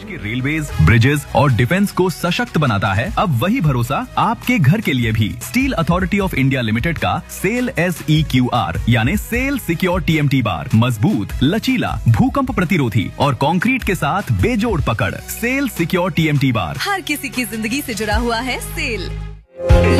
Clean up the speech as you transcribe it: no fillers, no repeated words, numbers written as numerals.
के railways, bridges और defence को सशक्त बनाता है, अब वही भरोसा आपके घर के लिए भी। Steel authority of India limited का सेल SEQR यानी सेल सिक्योर TMT बार मजबूत, लचीला, भूकंप प्रतिरोधी और कंक्रीट के साथ बेजोड़ पकड़। सेल सिक्योर TMT बार हर किसी की जिंदगी से जुड़ा हुआ है सेल।